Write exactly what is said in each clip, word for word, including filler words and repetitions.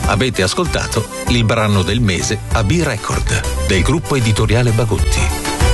Avete ascoltato il brano del mese a B-Record del gruppo editoriale Bagutti.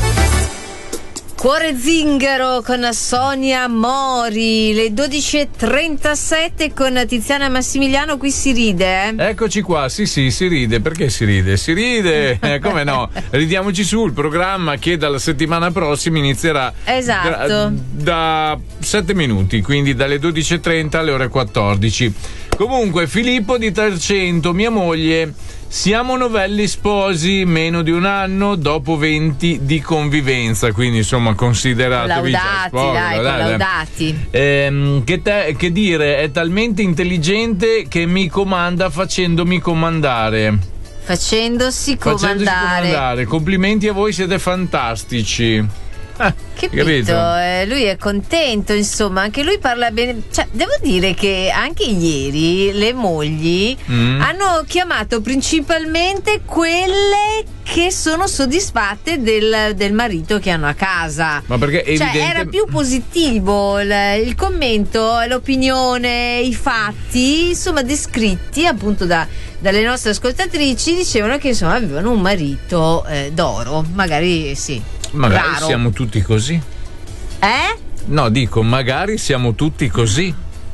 Cuore zingaro con Sonia Mori, le dodici e trentasette con Tiziana Massimiliano. Qui si ride, eh? Eccoci qua, sì sì, si ride. Perché si ride? Si ride, eh, come no? Ridiamoci su, il programma che dalla settimana prossima inizierà esatto da, da sette minuti, quindi dalle dodici e trenta alle ore quattordici. Comunque, Filippo di Trecento, mia moglie, siamo novelli sposi, meno di un anno, dopo venti di convivenza, quindi insomma consideratevi laudati, sposi, dai, laudati. laudati. Ehm, che, te, che dire, è talmente intelligente che mi comanda facendomi comandare. Facendosi comandare. Facendosi comandare. Complimenti a voi, siete fantastici. Ah, capito, eh, lui è contento, insomma, anche lui parla bene. Cioè, devo dire che anche ieri le mogli mm. hanno chiamato principalmente quelle che sono soddisfatte del, del marito che hanno a casa. Ma perché è cioè, evidente... era più positivo il, il commento, l'opinione, i fatti, insomma, descritti appunto da, dalle nostre ascoltatrici. Dicevano che insomma avevano un marito eh, d'oro, magari sì. Magari raro. Siamo tutti così. Eh? No, dico, magari siamo tutti così.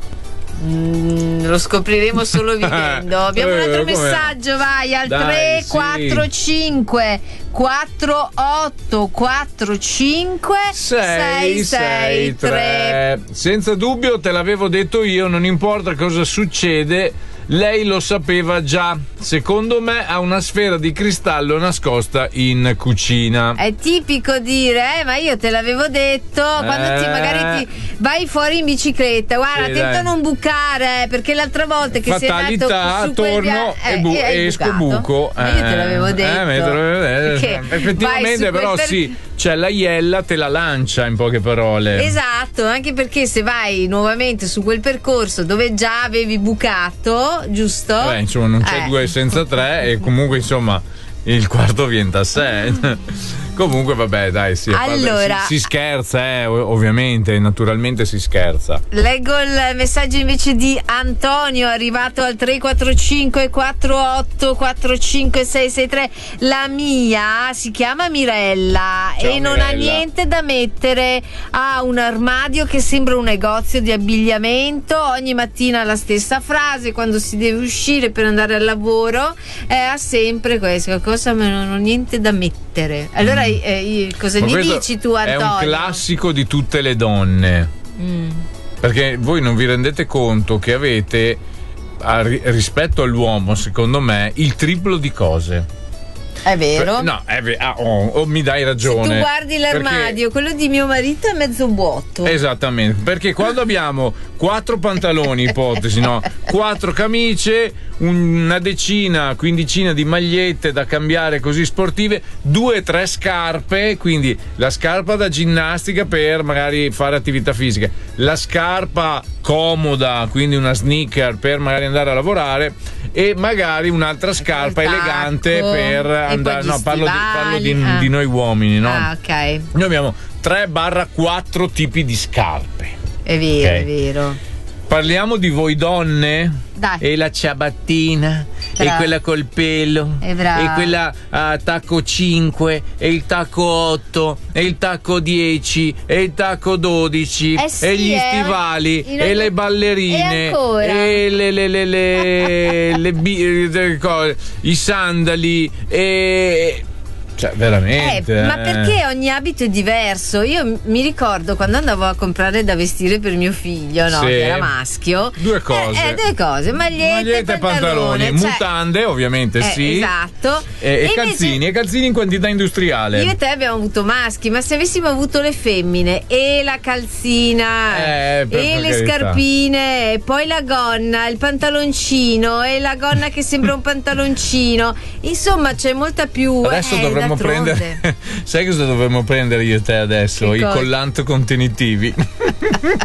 Mm, lo scopriremo solo vivendo. Abbiamo un altro eh, messaggio, vai al Dai, tre quattro cinque quattro otto quattro cinque sei sei tre. Senza dubbio, te l'avevo detto io, non importa cosa succede, lei lo sapeva già. Secondo me ha una sfera di cristallo nascosta in cucina. È tipico dire, eh, ma io te l'avevo detto. Quando eh, ti, magari ti vai fuori in bicicletta, guarda, sì, attento a dai. non bucare, perché l'altra volta che fatalità, sei andato su torno via, e, bu- eh, e esco bucato. buco. Ma io te l'avevo detto. Eh, me te l'avevo detto. Effettivamente, però, per... sì, cioè la iella te la lancia, in poche parole. Esatto, anche perché se vai nuovamente su quel percorso dove già avevi bucato, giusto? Beh, insomma, non c'è eh. due senza tre, e comunque, insomma, il quarto viene da sé. Comunque, vabbè, dai, sì, allora, si, si scherza, eh, ovviamente, naturalmente si scherza. Leggo il messaggio invece di Antonio, arrivato al tre quattro cinque quattro otto quattro cinque sei sei tre. La mia si chiama Mirella. Ciao, e non Mirella. ha niente da mettere. Ha un armadio che sembra un negozio di abbigliamento. Ogni mattina la stessa frase quando si deve uscire per andare al lavoro. Eh, ha sempre questo, cosa, ma non ho niente da mettere. Allora, mm. eh, cosa Ma mi questo dici tu, Antonio? È un classico di tutte le donne. Mm. Perché voi non vi rendete conto che avete, rispetto all'uomo, secondo me, il triplo di cose. È vero? No, è vero. Ah, oh, oh, mi dai ragione. Se tu guardi l'armadio, perché... quello di mio marito è mezzo vuoto. Esattamente, perché quando abbiamo quattro pantaloni, ipotesi, no? Quattro camicie, una decina, quindicina di magliette da cambiare così sportive, due o tre scarpe, quindi la scarpa da ginnastica per magari fare attività fisica, la scarpa comoda, quindi una sneaker per magari andare a lavorare, e magari un'altra scarpa elegante per andare. No, parlo, di, parlo di, ah. di noi uomini, no? Ah, ok. Noi abbiamo tre quattro tipi di scarpe. È vero, okay. È vero. Parliamo di voi donne. Dai. E la ciabattina, bravo. E quella col pelo, e, e quella a uh, tacco cinque, e il tacco otto, e il tacco dieci, e il tacco dodici, eh sì, e gli eh. stivali, In... e le ballerine, e, e le, le, le, le, le, le, le cose, i sandali, e... Cioè, veramente. Eh, ma perché ogni abito è diverso? Io mi ricordo quando andavo a comprare da vestire per mio figlio, no? Sì. Che era maschio. Due cose. Eh, eh, due cose, magliette, magliette e pantaloni. Cioè, mutande, ovviamente, eh, sì. Esatto. E, e, e calzini, invece, e calzini in quantità industriale. Io e te abbiamo avuto maschi, ma se avessimo avuto le femmine e la calzina eh, per e per le carità. scarpine, e poi la gonna, il pantaloncino e la gonna che sembra un pantaloncino, insomma c'è molta più. Adesso eh, dovremmo d'altronde. prendere sai cosa dovremmo prendere io e te adesso? Che I cosa? collant contenitivi.